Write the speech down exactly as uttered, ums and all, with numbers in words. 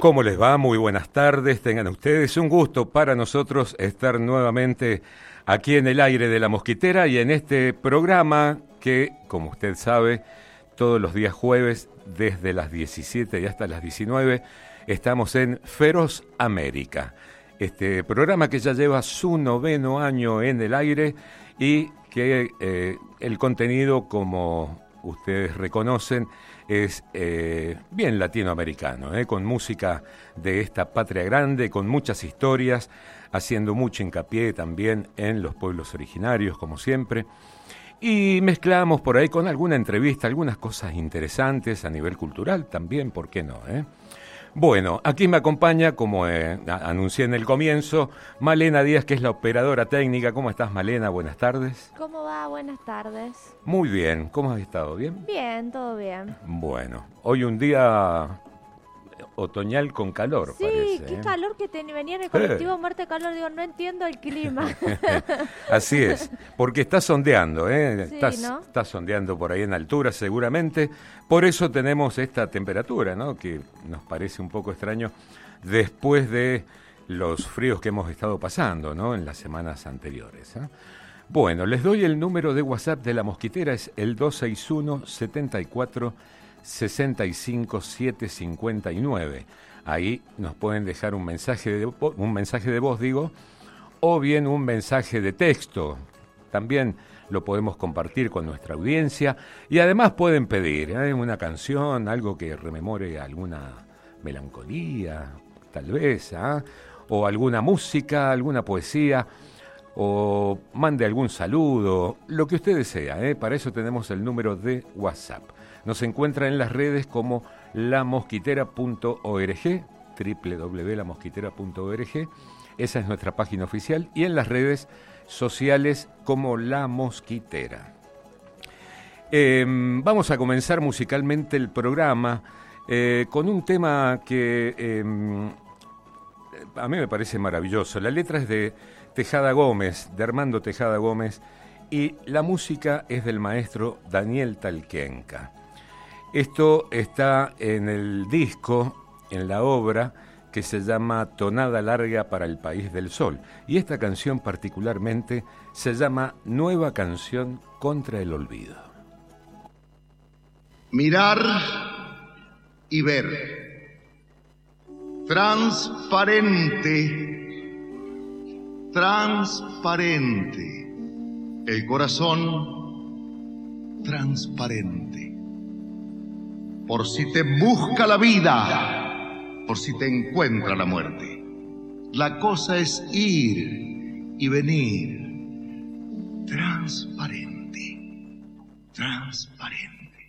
¿Cómo les va? Muy buenas tardes, tengan ustedes. Un gusto para nosotros estar nuevamente aquí en el aire de La Mosquitera y en este programa que, como usted sabe, todos los días jueves, desde las diecisiete y hasta las diecinueve, estamos en Feroz América. Este programa que ya lleva su noveno año en el aire y que eh, el contenido, como ustedes reconocen, es eh, bien latinoamericano, eh, con música de esta patria grande, con muchas historias, haciendo mucho hincapié también en los pueblos originarios, como siempre. Y mezclamos por ahí con alguna entrevista, algunas cosas interesantes a nivel cultural también, ¿por qué no? Eh? Bueno, aquí me acompaña, como eh, anuncié en el comienzo, Malena Díaz, que es la operadora técnica. ¿Cómo estás, Malena? Buenas tardes. ¿Cómo va? Buenas tardes. Muy bien. ¿Cómo has estado? ¿Bien? Bien, todo bien. Bueno, hoy un día otoñal con calor, sí, parece. Sí, qué ¿eh? calor que ten... venía en el colectivo eh. Muerte de Calor. Digo, no entiendo el clima. Así es, porque está sondeando, ¿eh? Sí, Estás, ¿no? Está sondeando por ahí en altura seguramente. Por eso tenemos esta temperatura, ¿no? Que nos parece un poco extraño después de los fríos que hemos estado pasando, ¿no? En las semanas anteriores, ¿eh? Bueno, les doy el número de WhatsApp de La Mosquitera, es el dos seis uno, setenta y cuatro, sesenta y cinco, setecientos cincuenta y nueve. Ahí nos pueden dejar un mensaje de vo- un mensaje de voz, digo, o bien un mensaje de texto. También lo podemos compartir con nuestra audiencia y además pueden pedir ¿eh? una canción, algo que rememore alguna melancolía, tal vez, ¿eh? o alguna música, alguna poesía, o mande algún saludo, lo que usted desea, ¿eh? Para eso tenemos el número de WhatsApp. Nos encuentra en las redes como la mosquitera punto org, doble u doble u doble u punto la mosquitera punto org. Esa es nuestra página oficial, y en las redes sociales como La Mosquitera. Eh, vamos a comenzar musicalmente el programa eh, con un tema que eh, a mí me parece maravilloso. La letra es de Tejada Gómez, de Armando Tejada Gómez, y la música es del maestro Daniel Talquenca. Esto está en el disco, en la obra, que se llama Tonada Larga para el País del Sol. Y esta canción particularmente se llama Nueva Canción contra el Olvido. Mirar y ver. Transparente, transparente. El corazón transparente. Por si te busca la vida, por si te encuentra la muerte. La cosa es ir y venir. Transparente, transparente.